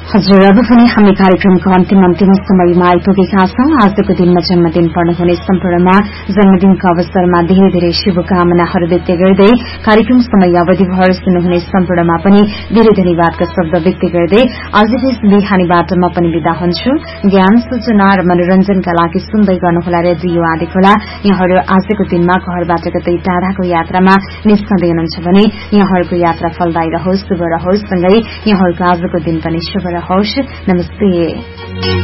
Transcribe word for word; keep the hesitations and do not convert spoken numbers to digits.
हजुर, अब पनि हामी कार्यक्रमको अन्तिम अन्तिम समयमा आइपुगेका छौं। आजको दिनमा जन्मदिन पर्नुहुने सम्पूर्णमा जन्मदिनको अवसरमा धेरै धेरै शुभकामनाहरू व्यक्त गर्दै कार्यक्रम समय अवधिभर सुन्नुहुने सम्पूर्णमा पनि धेरै धन्यवादका शब्द व्यक्त गर्दै आजको यस बिहानीबाट म पनि बिदा हुन्छु। ज्ञान, सूचना र मनोरञ्जनका लागि सुन्दै गर्नुहोला रेडियो आदिखोला। यहाँहरू आजको दिनमा घरबाट कतै टाढाको यात्रामा निस्कँदै हुनुहुन्छ भने यहाँहरूको यात्रा फलदायी रहोस्, शुभ रहोस्, सँगै यहाँहरूको आजको दिन पनि शुभ रहोस्। नमस्ते।